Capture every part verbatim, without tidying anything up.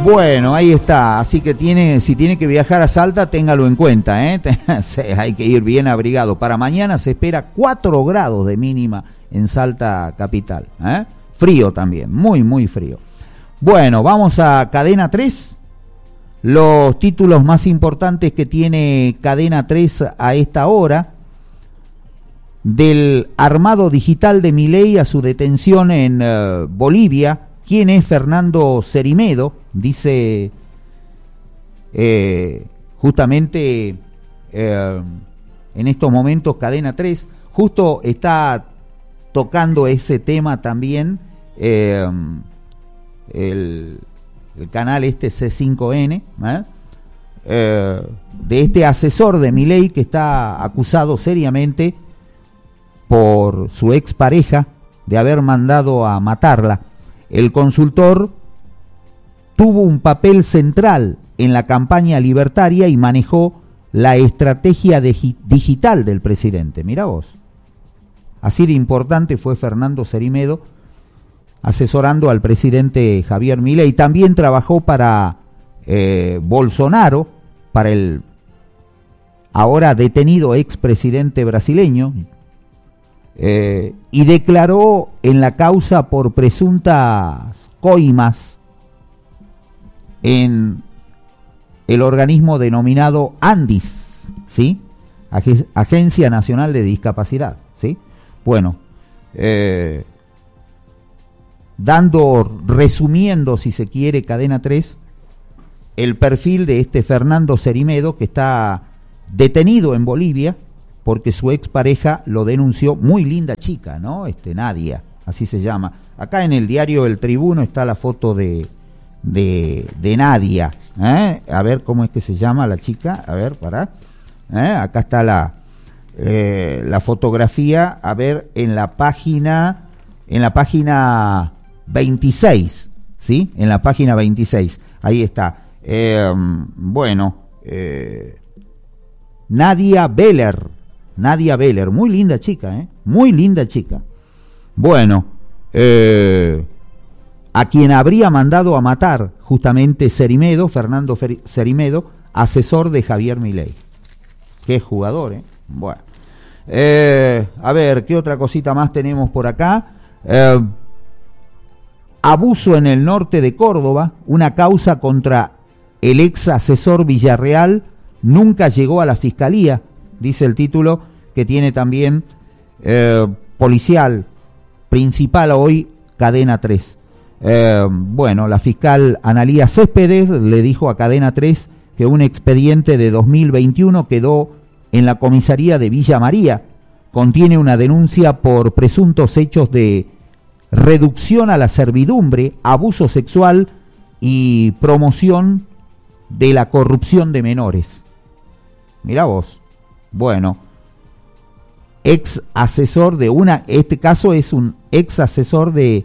Bueno, ahí está. Así que tiene, si tiene que viajar a Salta, téngalo en cuenta, ¿eh? Hay que ir bien abrigado. Para mañana se espera cuatro grados de mínima en Salta capital, ¿eh? Frío también, muy, muy frío. Bueno, vamos a Cadena tres. Los títulos más importantes que tiene Cadena tres a esta hora: del armado digital de Milei a su detención en uh, Bolivia. ¿Quién es Fernando Cerimedo? Dice eh, justamente eh, en estos momentos Cadena tres. Justo está tocando ese tema también eh, el, el canal este C cinco N, ¿eh? Eh, de este asesor de Milei que está acusado seriamente por su expareja de haber mandado a matarla. El consultor tuvo un papel central en la campaña libertaria y manejó la estrategia de, digital del presidente. Mirá vos. Así de importante fue Fernando Cerimedo, asesorando al presidente Javier Milei. También trabajó para eh, Bolsonaro, para el ahora detenido expresidente brasileño, eh, y declaró en la causa por presuntas coimas en el organismo denominado ANDIS, ¿sí? Ag- Agencia Nacional de Discapacidad, ¿sí? Bueno, eh, dando, resumiendo, si se quiere, Cadena tres, el perfil de este Fernando Cerimedo, que está detenido en Bolivia porque su expareja lo denunció. Muy linda chica, ¿no? Este, Nadia, así se llama. Acá en el diario El Tribuno está la foto de, de, de Nadia, ¿eh? A ver cómo es que se llama la chica, a ver, pará. ¿Eh? Acá está la, eh, la fotografía, a ver, en la página, en la página veintiséis, ¿sí? En la página veintiséis, ahí está. Eh, bueno, eh, Nadia Beller, Nadia Beller, muy linda chica, ¿eh? Muy linda chica. Bueno, eh, a quien habría mandado a matar justamente Cerimedo, Fernando Cerimedo, asesor de Javier Milei. Qué jugador, ¿eh? Bueno, eh, a ver, ¿qué otra cosita más tenemos por acá? Eh, abuso en el norte de Córdoba, una causa contra el ex asesor Villarreal nunca llegó a la fiscalía, dice el título que tiene también eh, policial principal hoy, Cadena tres. Eh, bueno, la fiscal Analía Céspedes le dijo a Cadena tres que un expediente de dos mil veintiuno quedó en la comisaría de Villa María. Contiene una denuncia por presuntos hechos de reducción a la servidumbre, abuso sexual y promoción de la corrupción de menores. Mirá vos. Bueno, ex asesor de una, este caso es un ex asesor de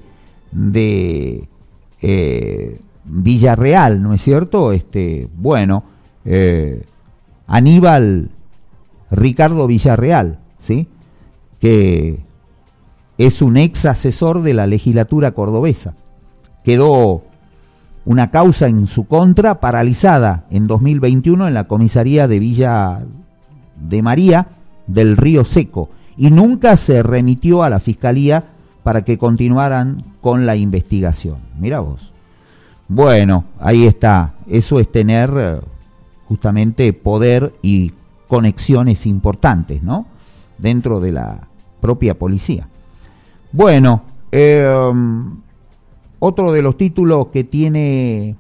de eh, Villarreal, ¿no es cierto? Este, bueno, eh, Aníbal Ricardo Villarreal, ¿sí? Que es un ex asesor de la legislatura cordobesa. Quedó una causa en su contra paralizada en dos mil veintiuno en la comisaría de Villa de María del Río Seco y nunca se remitió a la fiscalía para que continuaran con la investigación. Mirá vos. Bueno, ahí está. Eso es tener eh, justamente poder y conexiones importantes, ¿no? Dentro de la propia policía. Bueno, eh, otro de los títulos que tiene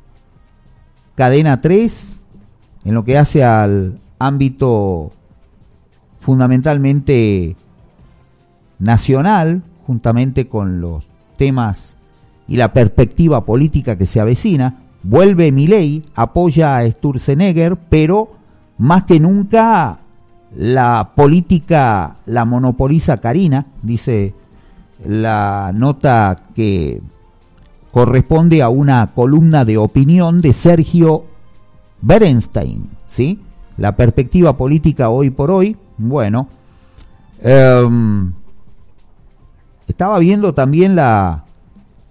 Cadena tres, en lo que hace al ámbito fundamentalmente nacional, juntamente con los temas y la perspectiva política que se avecina, vuelve Milei, apoya a Sturzenegger, pero más que nunca la política la monopoliza Karina, dice la nota que corresponde a una columna de opinión de Sergio Berenstein, ¿sí? La perspectiva política hoy por hoy, bueno, eh, estaba viendo también la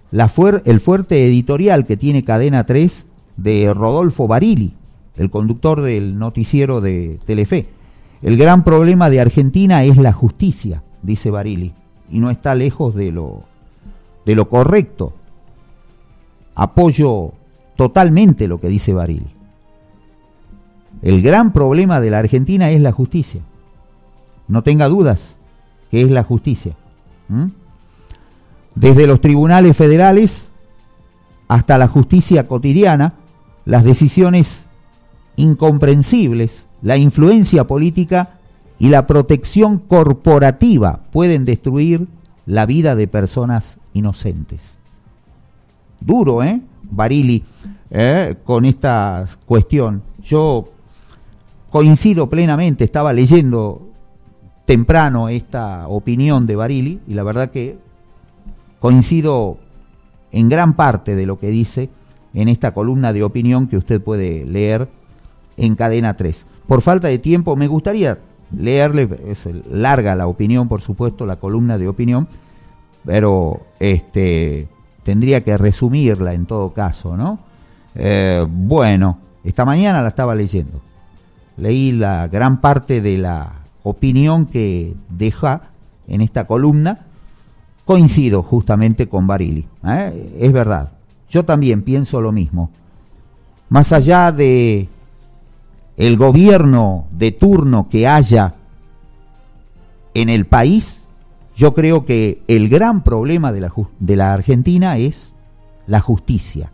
la fuer- el fuerte editorial que tiene Cadena tres de Rodolfo Barili, el conductor del noticiero de Telefe. El gran problema de Argentina es la justicia, dice Barili, y no está lejos de lo, de lo correcto. Apoyo totalmente lo que dice Barili. El gran problema de la Argentina es la justicia. No tenga dudas que es la justicia. ¿Mm? Desde los tribunales federales hasta la justicia cotidiana, las decisiones incomprensibles, la influencia política y la protección corporativa pueden destruir la vida de personas inocentes. Duro, ¿eh? Barili, eh, con esta cuestión. Yo coincido plenamente, estaba leyendo temprano esta opinión de Barili y la verdad que coincido en gran parte de lo que dice en esta columna de opinión que usted puede leer en Cadena tres. Por falta de tiempo me gustaría leerle, es larga la opinión, por supuesto, la columna de opinión, pero este tendría que resumirla en todo caso, ¿no? Eh, bueno, esta mañana la estaba leyendo. Leí la gran parte de la opinión que deja en esta columna. Coincido justamente con Barili, ¿eh? Es verdad. Yo también pienso lo mismo. Más allá de el gobierno de turno que haya en el país, yo creo que el gran problema de la, de la Argentina es la justicia.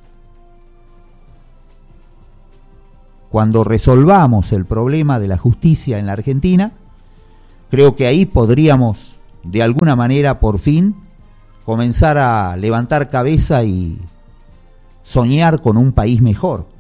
Cuando resolvamos el problema de la justicia en la Argentina, creo que ahí podríamos, de alguna manera, por fin, comenzar a levantar cabeza y soñar con un país mejor.